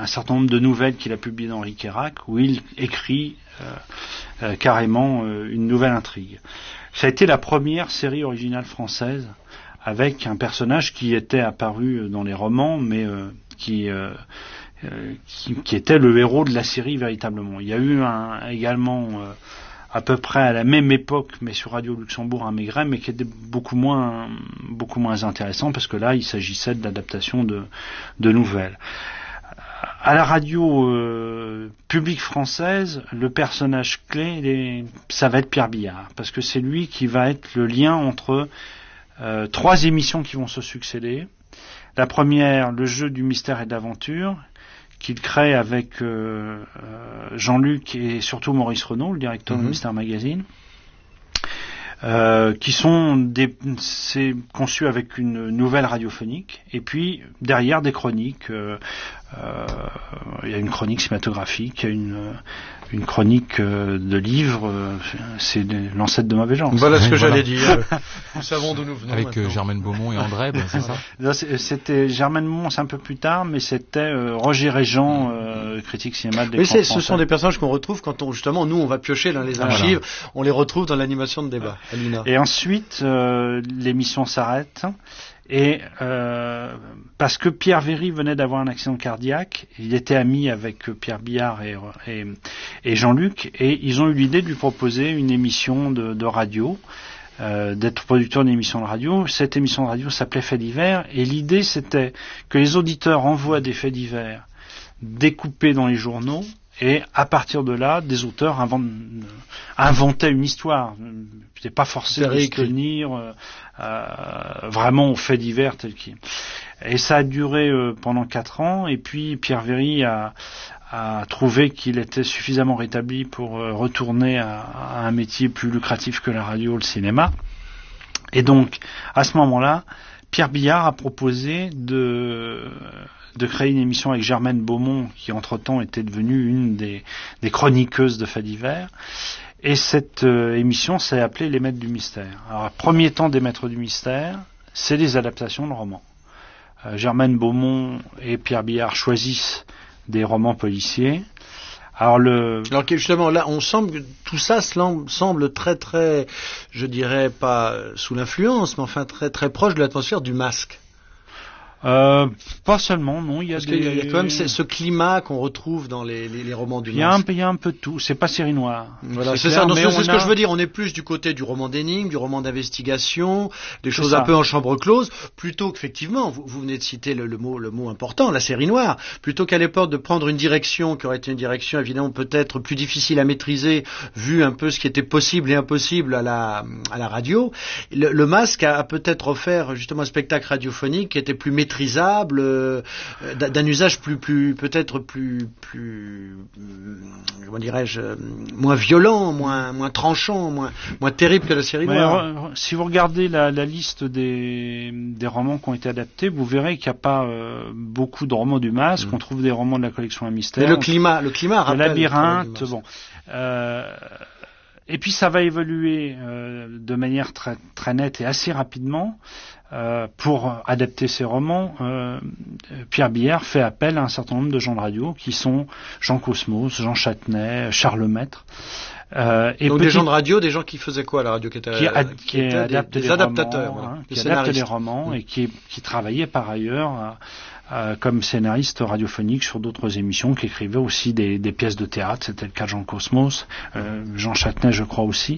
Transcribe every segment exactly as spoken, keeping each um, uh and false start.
un certain nombre de nouvelles qu'il a publiées dans Ric et Rac, où il écrit euh, euh, carrément euh, une nouvelle intrigue. Ça a été la première série originale française avec un personnage qui était apparu dans les romans, mais euh, qui, euh, euh, qui qui était le héros de la série véritablement. Il y a eu un, également euh, à peu près à la même époque, mais sur Radio Luxembourg, un Maigret, mais qui était beaucoup moins beaucoup moins intéressant parce que là, il s'agissait de l'adaptation de de nouvelles. À la radio euh, publique française, le personnage clé, les, ça va être Pierre Billard, parce que c'est lui qui va être le lien entre euh, trois émissions qui vont se succéder. La première, le jeu du mystère et de l'aventure, qu'il crée avec euh, euh, Jean-Luc et surtout Maurice Renaud, le directeur mm-hmm. de Mystère Magazine. Euh, qui sont des, c'est conçu avec une nouvelle radiophonique et puis derrière des chroniques. Euh, euh, il y a une chronique cinématographique, il y a une une chronique euh, de livres. Euh, c'est l'ancêtre de Mauvais Genre. Voilà ce que voilà. j'allais dire. Nous savons d'où nous venons. Avec euh, Germaine Beaumont et André, ben, c'est ça. Là, c'était Germaine Beaumont, c'est un peu plus tard, mais c'était euh, Roger Régent, euh, critique cinéma de l'écran Mais français. ce sont des personnages qu'on retrouve quand on justement nous on va piocher dans les archives, voilà. On les retrouve dans l'animation de débat. Alina. Et ensuite, euh, l'émission s'arrête. Et euh, parce que Pierre Véry venait d'avoir un accident cardiaque, il était ami avec Pierre Billard et, et, et Jean-Luc, et ils ont eu l'idée de lui proposer une émission de, de radio, euh, d'être producteur d'une émission de radio. Cette émission de radio s'appelait Faits divers, et l'idée c'était que les auditeurs envoient des faits divers découpés dans les journaux, et à partir de là, des auteurs inventent, inventaient une histoire. C'était pas forcé de se tenir euh, euh, vraiment aux faits divers tels qu'ils. Et ça a duré euh, pendant quatre ans. Et puis Pierre Véry a, a trouvé qu'il était suffisamment rétabli pour euh, retourner à, à un métier plus lucratif que la radio, le cinéma. Et donc, à ce moment-là, Pierre Billard a proposé de de créer une émission avec Germaine Beaumont, qui entre-temps était devenue une des, des chroniqueuses de faits divers. Et cette euh, émission s'est appelée Les Maîtres du Mystère. Alors, premier temps des Maîtres du Mystère, c'est des adaptations de romans. Euh, Germaine Beaumont et Pierre Billard choisissent des romans policiers. Alors, le... Alors que justement, là, on semble que tout ça semble très, très, je dirais pas sous l'influence, mais enfin très, très proche de l'atmosphère du Masque. Euh, pas seulement, non. Il y a, Parce des... qu'il y a quand même ce climat qu'on retrouve dans les, les, les romans du il y a un, Masque. Il y a un peu de tout. C'est pas série noire. Voilà, c'est, c'est ça. Non, c'est, c'est ce a... que je veux dire. On est plus du côté du roman d'énigmes, du roman d'investigation, des c'est choses ça. Un peu en chambre close, plutôt qu'effectivement, vous, vous venez de citer le, le mot, le mot important, la série noire, plutôt qu'à l'époque de prendre une direction qui aurait été une direction évidemment peut-être plus difficile à maîtriser, vu un peu ce qui était possible et impossible à la, à la radio. Le, le Masque a, a peut-être offert justement un spectacle radiophonique qui était plus maîtrisable, euh, d'un usage plus, plus, peut-être plus, plus, comment dirais-je, moins violent, moins, moins tranchant, moins, moins terrible que la série noire. Ouais, si vous regardez la, la liste des, des romans qui ont été adaptés, vous verrez qu'il n'y a pas euh, beaucoup de romans du Masque. Mmh. On trouve des romans de la collection Un Mystère. Mais le climat, le climat rappelle le labyrinthe, bon. Euh, et puis ça va évoluer euh, de manière très, très nette et assez rapidement. Euh, pour adapter ses romans, euh, Pierre Billard fait appel à un certain nombre de gens de radio qui sont Jean Cosmos, Jean Châtenay, Charles Lemaître. Euh, et Donc petit, des gens de radio, des gens qui faisaient quoi à la radio, qui étaient, qui, ad, qui, qui étaient adaptent des, des adaptateurs, romans, hein, des qui adaptent les romans mmh. et qui, qui travaillaient par ailleurs à, à, comme scénariste radiophonique sur d'autres émissions, qui écrivaient aussi des, des pièces de théâtre. C'était le cas de Jean Cosmos, euh, Jean Châtenay, je crois aussi.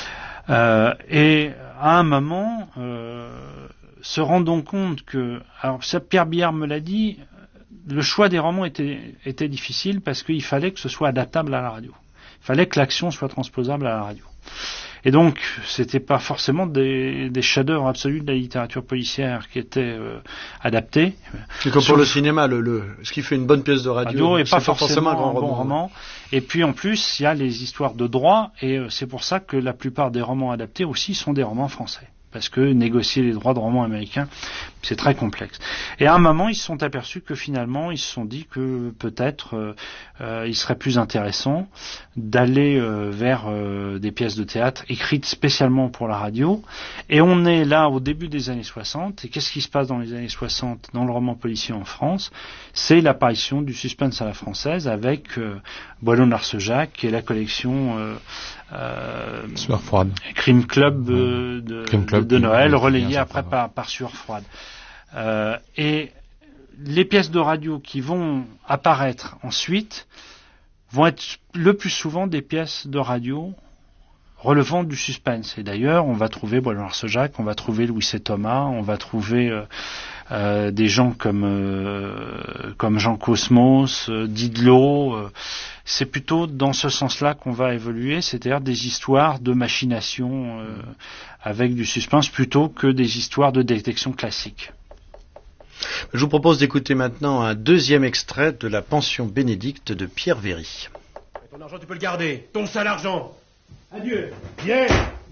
Euh, et à un moment, euh, se rendant compte que, alors ça, Pierre Billard me l'a dit, le choix des romans était, était difficile parce qu'il fallait que ce soit adaptable à la radio. Il fallait que l'action soit transposable à la radio. Et donc, c'était pas forcément des, des chefs-d'œuvre absolus de la littérature policière qui étaient euh, adaptés. C'est comme Sur, pour le cinéma, le, le, ce qui fait une bonne pièce de radio, radio et pas, pas forcément, forcément un grand bon roman. roman. Et puis en plus, il y a les histoires de droit, et euh, c'est pour ça que la plupart des romans adaptés aussi sont des romans français. parce que négocier les droits de roman américains, c'est très complexe. Et à un moment, ils se sont aperçus que finalement, ils se sont dit que peut-être euh, euh, il serait plus intéressant d'aller euh, vers euh, des pièces de théâtre écrites spécialement pour la radio. Et on est là au début des années soixante. Et qu'est-ce qui se passe dans les années soixante dans le roman policier en France? C'est l'apparition du suspense à la française avec euh, Boileau de Larcejac et la collection euh, euh, Sueur froide. Crime Club, euh, de, Crime Club de, de Noël, relayé ça, après par, par Sueur froide. Euh, et les pièces de radio qui vont apparaître ensuite vont être le plus souvent des pièces de radio relevant du suspense. Et d'ailleurs, on va trouver Boileau de Larcejac, on va trouver Louis C. Thomas, on va trouver euh, euh, des gens comme euh, comme Jean Cosmos, euh, Didelot. Euh, c'est plutôt dans ce sens-là qu'on va évoluer, c'est-à-dire des histoires de machination euh, avec du suspense plutôt que des histoires de détection classique. Je vous propose d'écouter maintenant un deuxième extrait de La Pension Bénédicte de Pierre Véry. Ton argent, tu peux le garder. Ton sale argent. Adieu. Viens.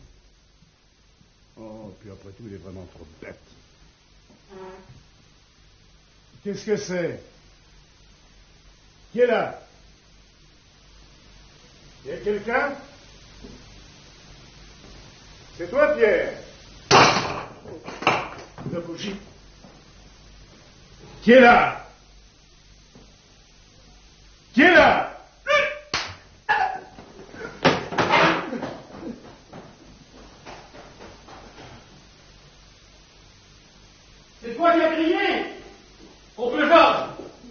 Oh, puis après tout, il est vraiment trop bête. Qu'est-ce que c'est? Qui est là? Y a quelqu'un? C'est toi, Pierre? La bougie. Qui est là? Qui est là? C'est toi qui as crié? Oncle Georges!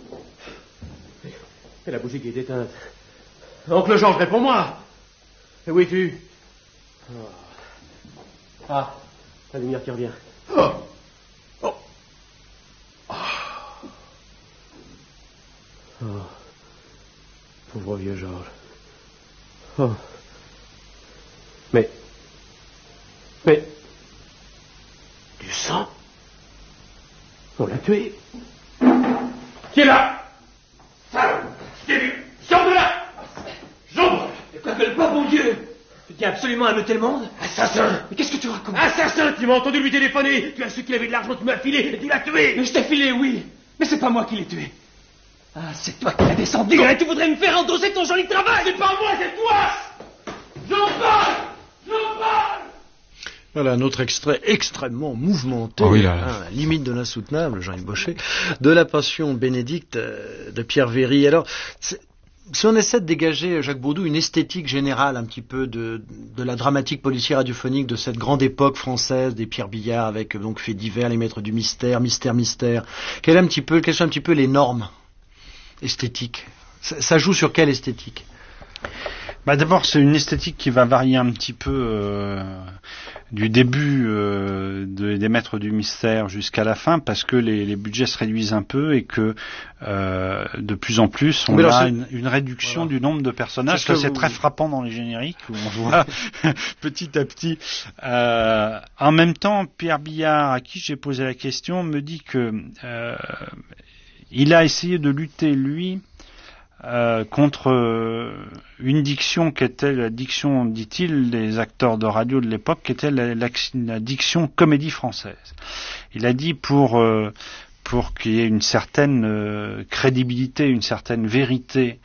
Et la bougie qui est éteinte. Oncle Georges, réponds-moi! Et où es-tu? Oh. Ah, la lumière qui revient. Oh. Oh. Oh. Pauvre vieux Georges. Oh. Mais... Mais... Du sang? On l'a tué. Qui est là? Salaud! Je t'ai vu! Sors de là! J'ouvre! Ne t'appelle pas, mon Dieu! Tu tiens absolument à noter le monde? Assassin! Mais qu'est-ce que tu racontes? Assassin! Tu m'as entendu lui téléphoner! Tu as su qu'il avait de l'argent, tu m'as filé et tu l'as tué! Mais je t'ai filé, oui! Mais c'est pas moi qui l'ai tué! Ah, c'est toi qui l'as descendu! Et tu voudrais me faire endosser ton joli travail! C'est pas moi, c'est toi! J'en parle! J'en parle! Voilà un autre extrait extrêmement mouvementé, oh oui, là, là. Hein, limite de l'insoutenable, Jean-Yves Bochet, de La Passion Bénédicte euh, de Pierre Véry. Alors, si on essaie de dégager, Jacques Baudou, une esthétique générale un petit peu de, de la dramatique policière radiophonique de cette grande époque française des Pierre Billard avec donc Faits divers, Les Maîtres du mystère, Mystère, Mystère, quelles, un petit peu, quelles sont un petit peu les normes esthétiques? Ça, ça joue sur quelle esthétique? Bah d'abord, c'est une esthétique qui va varier un petit peu euh, du début euh, de, des Maîtres du Mystère jusqu'à la fin, parce que les, les budgets se réduisent un peu et que euh, de plus en plus on a une, une réduction voilà. du nombre de personnages. C'est, ça, c'est vous... très frappant dans les génériques où on voit petit à petit. Euh, en même temps, Pierre Billard, à qui j'ai posé la question, me dit que euh, il a essayé de lutter lui. Euh, contre euh, une diction qui était la diction, dit-il, des acteurs de radio de l'époque, qui était la, la, la diction comédie française. Il a dit pour euh, pour qu'il y ait une certaine euh, crédibilité, une certaine vérité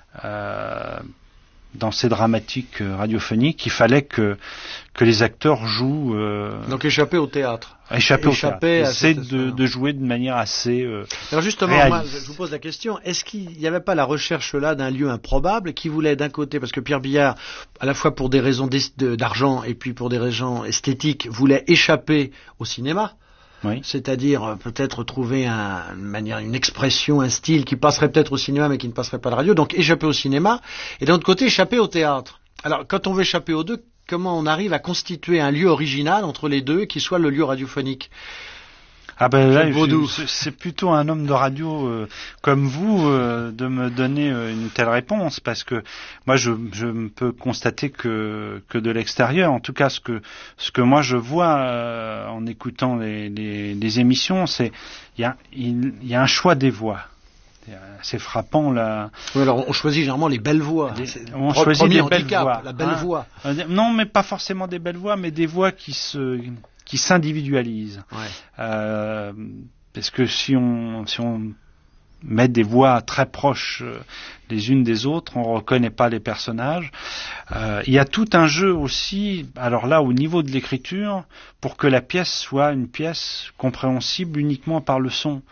euh, dans ces dramatiques radiophoniques, il fallait que que les acteurs jouent. Euh, Donc échapper au théâtre. Échapper, échapper au théâtre. C'est de, de jouer de manière assez. Euh, Alors justement, moi, je vous pose la question est-ce qu'il n'y avait pas la recherche là d'un lieu improbable qui voulait d'un côté, parce que Pierre Billard, à la fois pour des raisons d'argent et puis pour des raisons esthétiques, voulait échapper au cinéma. Oui. C'est-à-dire euh, peut-être trouver un, une manière, une expression, un style qui passerait peut-être au cinéma mais qui ne passerait pas à la radio. Donc échapper au cinéma et d'un autre côté échapper au théâtre. Alors quand on veut échapper aux deux, comment on arrive à constituer un lieu original entre les deux qui soit le lieu radiophonique? Ah ben là, je, c'est plutôt un homme de radio euh, comme vous euh, de me donner euh, une telle réponse, parce que moi je, je ne peux constater que que de l'extérieur. En tout cas, ce que ce que moi je vois euh, en écoutant les, les, les émissions, c'est il y a il y a un choix des voix. C'est frappant là. Oui, alors on choisit généralement les belles voix. Des, on choisit des belles voix. La belle hein. voix. Non, mais pas forcément des belles voix, mais des voix qui se qui s'individualise. Ouais. Euh, parce que si on si on met des voix très proches euh, les unes des autres, on reconnaît pas les personnages. Euh, il y a tout un jeu aussi, alors là au niveau de l'écriture, pour que la pièce soit une pièce compréhensible uniquement par le son.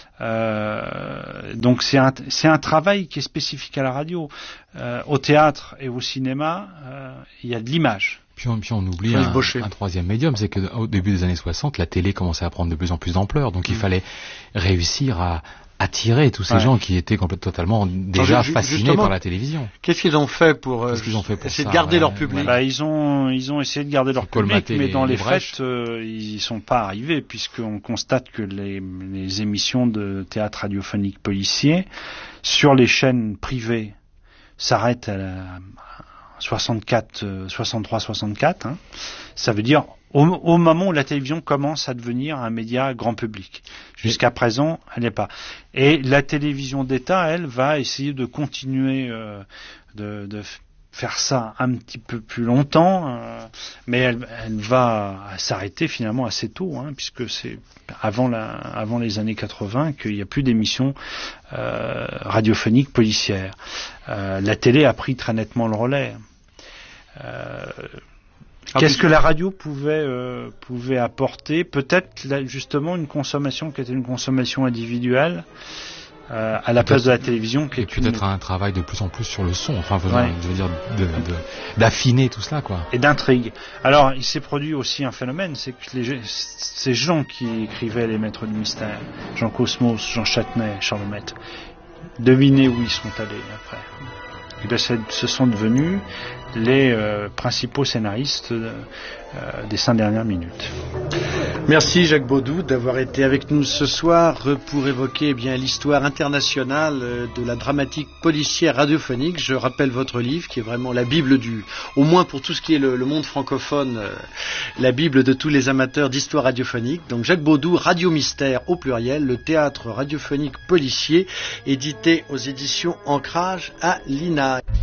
Euh, donc c'est un c'est un travail qui est spécifique à la radio. Euh, au théâtre et au cinéma, euh, il y a de l'image. Puis on, puis on oublie un, un troisième médium, c'est qu'au début des années soixante, la télé commençait à prendre de plus en plus d'ampleur, donc mmh. il fallait réussir à attirer tous ces ouais. gens qui étaient complètement totalement déjà Alors, fascinés par la télévision. Qu'est-ce qu'ils ont fait pour, euh, qu'ils ont fait pour essayer ça, de garder ouais, leur public? Bah, ils ont ils ont essayé de garder leur public, mais les, dans les, les faits, euh, ils y sont pas arrivés, puisqu'on constate que les, les émissions de théâtre radiophonique policier sur les chaînes privées s'arrêtent à la soixante-quatre, soixante-trois, soixante-quatre. Hein. Ça veut dire au, au moment où la télévision commence à devenir un média grand public. Jusqu'à oui. présent, elle n'est pas. Et la télévision d'État, elle, va essayer de continuer euh, de, de faire ça un petit peu plus longtemps, euh, mais elle, elle va s'arrêter finalement assez tôt, hein, puisque c'est avant, la, avant les années quatre-vingts qu'il n'y a plus d'émissions euh, radiophoniques policières. Euh, la télé a pris très nettement le relais. Euh, ah, Qu'est-ce que la radio pouvait euh, pouvait apporter? Peut-être là, justement une consommation qui était une consommation individuelle euh, à la place de la télévision, qui est peut-être une... un travail de plus en plus sur le son. Enfin, ouais. je veux dire de, de, d'affiner tout cela, quoi. Et d'intrigue. Alors, il s'est produit aussi un phénomène, c'est que les, ces gens qui écrivaient les Maîtres du Mystère, Jean Cosmos, Jean Châtenay, Charles Lemaitre, devinez où ils sont allés après. Ce sont devenus les euh, principaux scénaristes euh, des cinq dernières minutes. Merci Jacques Baudou d'avoir été avec nous ce soir pour évoquer eh bien l'histoire internationale de la dramatique policière radiophonique. Je rappelle votre livre qui est vraiment la Bible du, au moins pour tout ce qui est le, le monde francophone, euh, la Bible de tous les amateurs d'histoire radiophonique. Donc Jacques Baudou, Radio Mystère au pluriel, le théâtre radiophonique policier, édité aux éditions Ancrage à l'I N A.